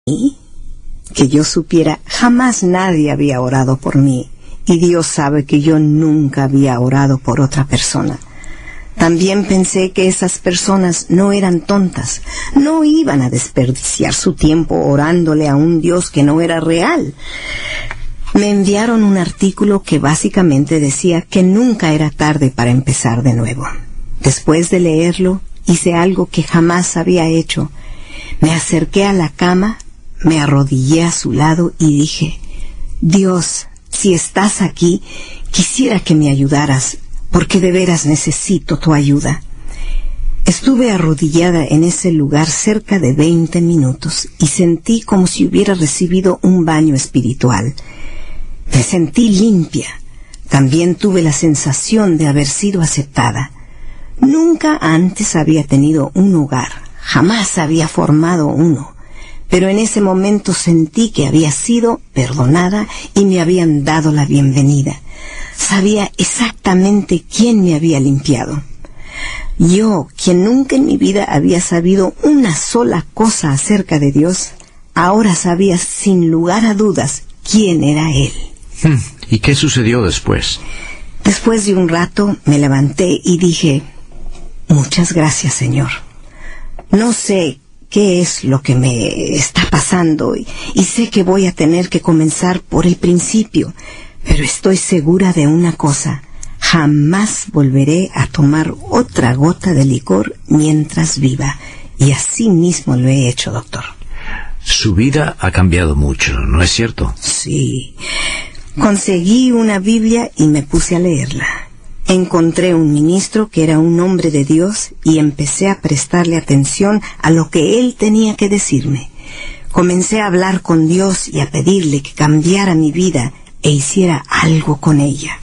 Y que yo supiera, jamás nadie había orado por mí, y Dios sabe que yo nunca había orado por otra persona. También pensé que esas personas no eran tontas, no iban a desperdiciar su tiempo orándole a un Dios que no era real. Me enviaron un artículo que básicamente decía que nunca era tarde para empezar de nuevo. Después de leerlo, hice algo que jamás había hecho. Me acerqué a la cama, me arrodillé a su lado y dije: Dios, si estás aquí, quisiera que me ayudaras, porque de veras necesito tu ayuda. Estuve arrodillada en ese lugar cerca de 20 minutos y sentí como si hubiera recibido un baño espiritual. Me sentí limpia. También tuve la sensación de haber sido aceptada. Nunca antes había tenido un hogar, jamás había formado uno, pero en ese momento sentí que había sido perdonada y me habían dado la bienvenida. Sabía exactamente quién me había limpiado. Yo, quien nunca en mi vida había sabido una sola cosa acerca de Dios, ahora sabía sin lugar a dudas quién era Él. ¿Y qué sucedió después? Después de un rato me levanté y dije: muchas gracias, Señor. No sé qué es lo que me está pasando y sé que voy a tener que comenzar por el principio, pero estoy segura de una cosa: jamás volveré a tomar otra gota de licor mientras viva. Y así mismo lo he hecho, doctor. Su vida ha cambiado mucho, ¿no es cierto? Sí. Conseguí una Biblia y me puse a leerla. Encontré un ministro que era un hombre de Dios y empecé a prestarle atención a lo que él tenía que decirme. Comencé a hablar con Dios y a pedirle que cambiara mi vida e hiciera algo con ella.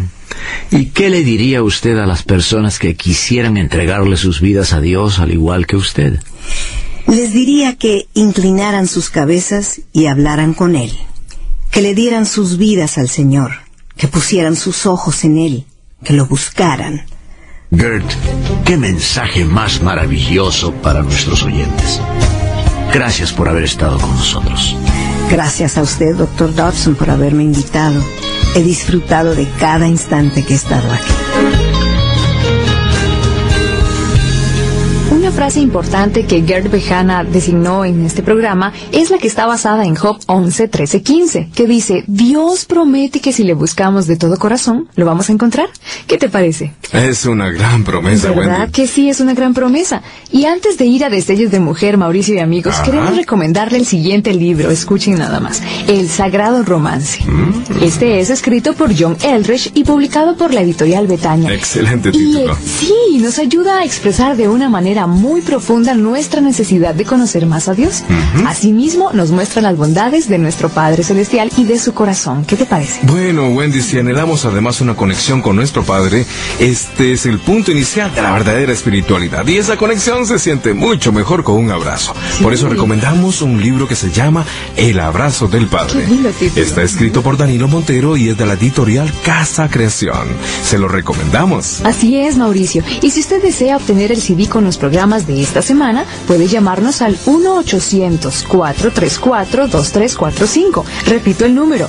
¿Y qué le diría usted a las personas que quisieran entregarle sus vidas a Dios al igual que usted? Les diría que inclinaran sus cabezas y hablaran con Él, que le dieran sus vidas al Señor, que pusieran sus ojos en Él, que lo buscaran. Gert, qué mensaje más maravilloso para nuestros oyentes. Gracias por haber estado con nosotros. Gracias a usted, Dr. Dodson, por haberme invitado. He disfrutado de cada instante que he estado aquí. Una frase importante que Gert Behanna designó en este programa es la que está basada en Job 11:13-15, que dice: Dios promete que si le buscamos de todo corazón, lo vamos a encontrar. ¿Qué te parece? Es una gran promesa, ¿verdad Wendy? que sí, es una gran promesa? Y antes de ir a Destellos de Mujer, Mauricio y amigos, queremos recomendarle el siguiente libro. Escuchen nada más: El Sagrado Romance. Este es escrito por John Eldredge y publicado por la editorial Betania. Excelente título. Sí, nos ayuda a expresar de una manera muy profunda nuestra necesidad de conocer más a Dios. Asimismo, nos muestra las bondades de nuestro Padre Celestial y de su corazón. ¿Qué te parece? Bueno, Wendy, si anhelamos además una conexión con nuestro Padre, este es el punto inicial de la verdadera espiritualidad. Y esa conexión se siente mucho mejor con un abrazo. Sí. Por eso recomendamos un libro que se llama El Abrazo del Padre. Qué lindo título. Está escrito por Danilo Montero y es de la editorial Casa Creación. Se lo recomendamos. Así es, Mauricio. Y si usted desea obtener el CD con los programas de esta semana, puede llamarnos al 1-800-434-2345. Repito el número,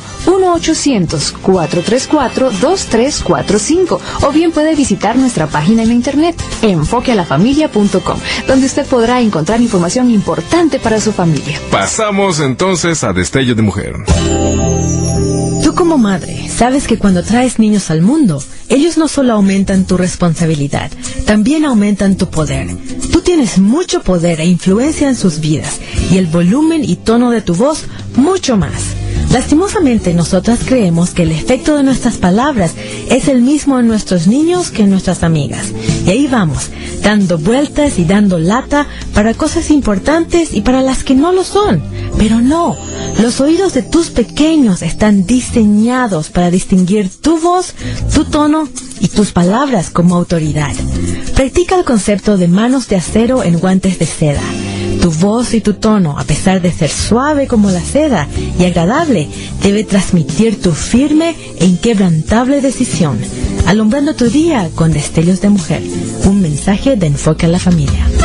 1-800-434-2345. O bien puede visitar nuestra página en internet, enfoquealafamilia.com, donde usted podrá encontrar información importante para su familia. Pasamos entonces a Destello de Mujer. Tú como madre, sabes que cuando traes niños al mundo, ellos no solo aumentan tu responsabilidad, también aumentan tu poder. Tú tienes mucho poder e influencia en sus vidas, y el volumen y tono de tu voz, mucho más. Lastimosamente, nosotras creemos que el efecto de nuestras palabras es el mismo en nuestros niños que en nuestras amigas. Y ahí vamos, dando vueltas y dando lata para cosas importantes y para las que no lo son. Pero no, los oídos de tus pequeños están diseñados para distinguir tu voz, tu tono y tus palabras como autoridad. Practica el concepto de manos de acero en guantes de seda. Tu voz y tu tono, a pesar de ser suave como la seda y agradable, debe transmitir tu firme e inquebrantable decisión, alumbrando tu día con Destellos de Mujer, un mensaje de Enfoque a la Familia.